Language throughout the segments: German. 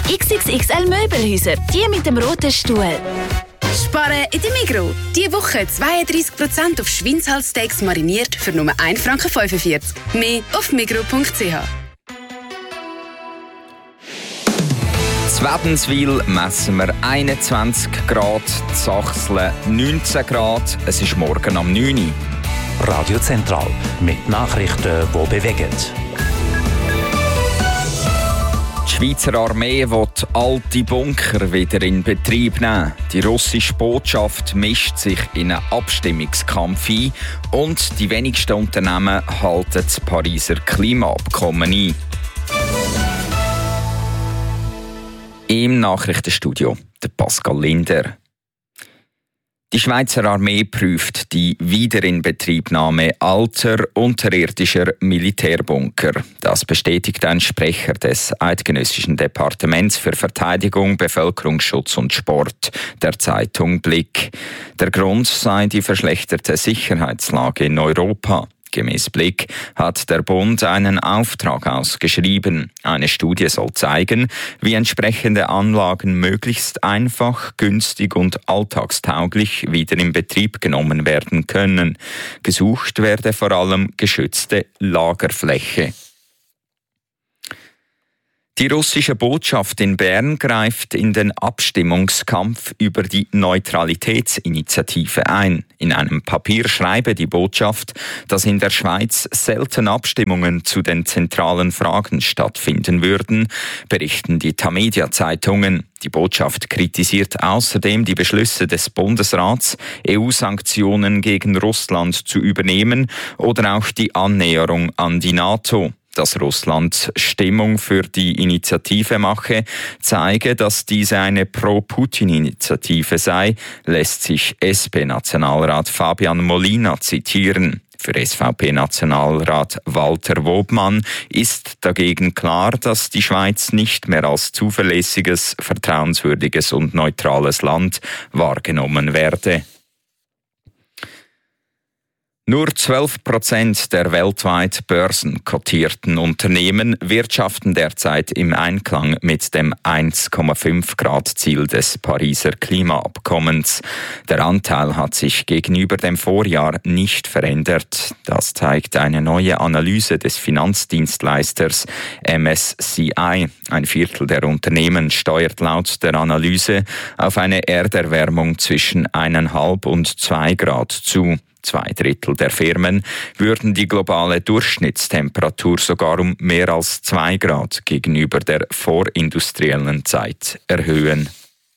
XXXL Möbelhäuser, die mit dem roten Stuhl. Sparen in der Migros. Diese Woche 32% auf Schweinshalssteaks mariniert für nur 1,45 Franken. Mehr auf migros.ch. In Wädenswil messen wir 21 Grad, in Sachsen 19 Grad. Es ist morgen am 9 Uhr. Radio Zentral mit Nachrichten, die bewegen. Die Schweizer Armee will alte Bunker wieder in Betrieb nehmen. Die russische Botschaft mischt sich in einen Abstimmungskampf ein und die wenigsten Unternehmen halten das Pariser Klimaabkommen ein. Im Nachrichtenstudio der Pascal Linder. Die Schweizer Armee prüft die Wiederinbetriebnahme alter unterirdischer Militärbunker. Das bestätigt ein Sprecher des Eidgenössischen Departements für Verteidigung, Bevölkerungsschutz und Sport der Zeitung Blick. Der Grund sei die verschlechterte Sicherheitslage in Europa. Gemäss Blick hat der Bund einen Auftrag ausgeschrieben. Eine Studie soll zeigen, wie entsprechende Anlagen möglichst einfach, günstig und alltagstauglich wieder in Betrieb genommen werden können. Gesucht werde vor allem geschützte Lagerfläche. Die russische Botschaft in Bern greift in den Abstimmungskampf über die Neutralitätsinitiative ein. In einem Papier schreibe die Botschaft, dass in der Schweiz selten Abstimmungen zu den zentralen Fragen stattfinden würden, berichten die Tamedia-Zeitungen. Die Botschaft kritisiert außerdem die Beschlüsse des Bundesrats, EU-Sanktionen gegen Russland zu übernehmen oder auch die Annäherung an die NATO. Dass Russland Stimmung für die Initiative mache, zeige, dass diese eine Pro-Putin-Initiative sei, lässt sich SP-Nationalrat Fabian Molina zitieren. Für SVP-Nationalrat Walter Wobmann ist dagegen klar, dass die Schweiz nicht mehr als zuverlässiges, vertrauenswürdiges und neutrales Land wahrgenommen werde. Nur 12% der weltweit börsenkotierten Unternehmen wirtschaften derzeit im Einklang mit dem 1,5-Grad-Ziel des Pariser Klimaabkommens. Der Anteil hat sich gegenüber dem Vorjahr nicht verändert. Das zeigt eine neue Analyse des Finanzdienstleisters MSCI. Ein Viertel der Unternehmen steuert laut der Analyse auf eine Erderwärmung zwischen 1,5 und 2 Grad zu. 2/3 der Firmen würden die globale Durchschnittstemperatur sogar um mehr als 2 Grad gegenüber der vorindustriellen Zeit erhöhen.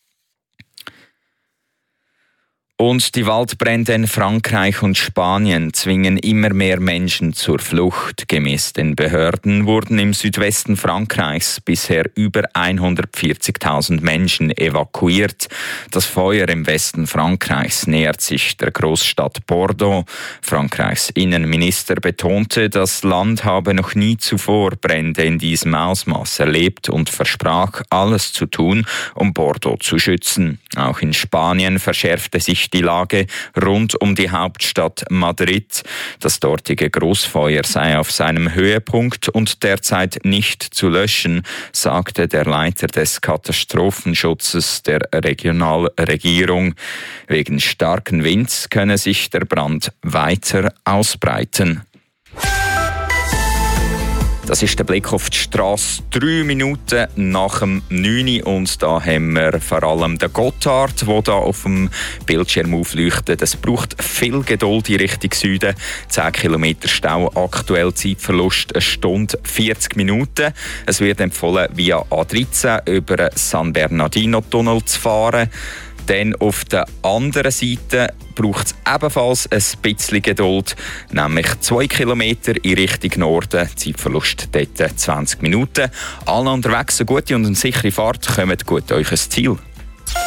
Und die Waldbrände in Frankreich und Spanien zwingen immer mehr Menschen zur Flucht. Gemäss den Behörden wurden im Südwesten Frankreichs bisher über 140.000 Menschen evakuiert. Das Feuer im Westen Frankreichs nähert sich der Großstadt Bordeaux. Frankreichs Innenminister betonte, das Land habe noch nie zuvor Brände in diesem Ausmaß erlebt und versprach, alles zu tun, um Bordeaux zu schützen. Auch in Spanien verschärfte sich die Lage rund um die Hauptstadt Madrid. Das dortige Großfeuer sei auf seinem Höhepunkt und derzeit nicht zu löschen, sagte der Leiter des Katastrophenschutzes der Regionalregierung. Wegen starken Winds könne sich der Brand weiter ausbreiten. Das ist der Blick auf die Strasse 3 Minuten nach dem 9 Uhr. Und da haben wir vor allem den Gotthard, der hier auf dem Bildschirm aufleuchtet. Es braucht viel Geduld in Richtung Süden. 10 Kilometer Stau, aktuell Zeitverlust 1 Stunde 40 Minuten. Es wird empfohlen, via A13 über den San Bernardino-Tunnel zu fahren. Dann auf der anderen Seite braucht es ebenfalls ein bisschen Geduld, nämlich 2 Kilometer in Richtung Norden. Zeitverlust dort 20 Minuten. Alle unterwegs eine gute und eine sichere Fahrt, kommt gut euch ins Ziel.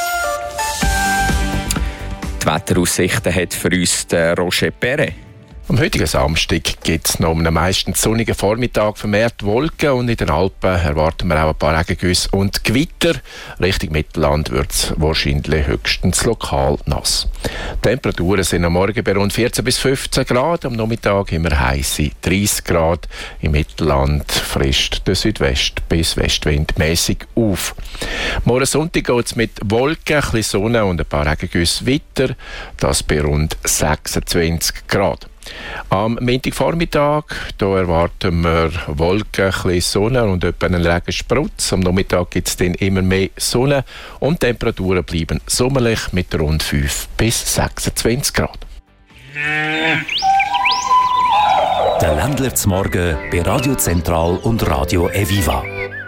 Die Wetteraussichten hat für uns der Roger Perret. Am heutigen Samstag gibt es noch einen meistens sonnigen Vormittag, vermehrt Wolken und in den Alpen erwarten wir auch ein paar Regengüsse und Gewitter. Richtung Mittelland wird es wahrscheinlich höchstens lokal nass. Die Temperaturen sind am Morgen bei rund 14 bis 15 Grad, am Nachmittag immer heisse 30 Grad. Im Mittelland frischt der Südwest- bis Westwind mäßig auf. Morgen Sonntag geht es mit Wolken, ein bisschen Sonne und ein paar Regengüsse weiter, das bei rund 26 Grad. Am Montagvormittag erwarten wir Wolken, ein bisschen Sonne und etwa einen Regensprutz. Am Nachmittag gibt es dann immer mehr Sonne und die Temperaturen bleiben sommerlich mit rund 5 bis 26 Grad. Der Ländler zum Morgen bei Radio Zentral und Radio Eviva.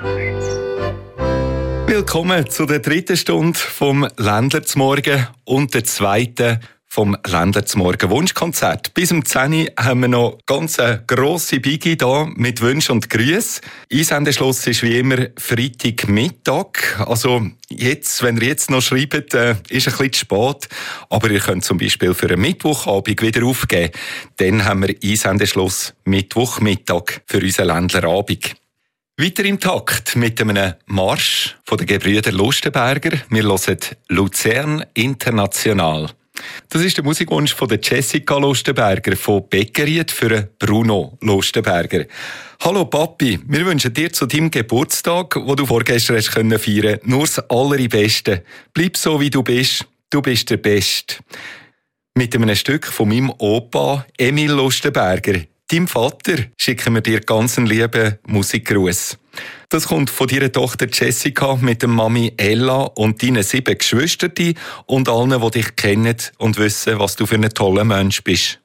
Willkommen zu der 3. Stunde vom Ländler zum Morgen und der 2. vom Ländler zum Morgen Wunschkonzert. Bis um 10 Uhr haben wir noch ganz eine grosse Biggie hier mit Wünschen und Grüßen. Einsendeschluss ist wie immer Freitagmittag. Also jetzt, wenn ihr jetzt noch schreibt, ist ein bisschen zu spät. Aber ihr könnt zum Beispiel für einen Mittwochabend wieder aufgeben. Dann haben wir Einsendeschluss Mittwochmittag für unseren Ländlerabend. Weiter im Takt mit einem Marsch von den Gebrüder Lustenberger. Wir hören Luzern International. Das ist der Musikwunsch von der Jessica Lustenberger von Beckeried für Bruno Lustenberger. Hallo Papi, wir wünschen dir zu deinem Geburtstag, wo du vorgestern hast feiern können, nur das Allerbeste. Bleib so, wie du bist der Beste. Mit einem Stück von meinem Opa Emil Lustenberger, deinem Vater, schicken wir dir ganz einen lieben Musikgruß. Das kommt von deiner Tochter Jessica mit der Mami Ella und deinen 7 Geschwistern und allen, die dich kennen und wissen, was du für ein toller Mensch bist.